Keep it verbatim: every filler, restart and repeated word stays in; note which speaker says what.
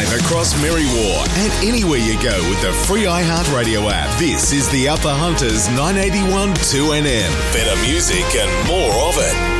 Speaker 1: anytime across Merriwa and anywhere you go with the free iHeartRadio app. This is the Upper Hunters nine eighty-one two N M. Better music and more of it.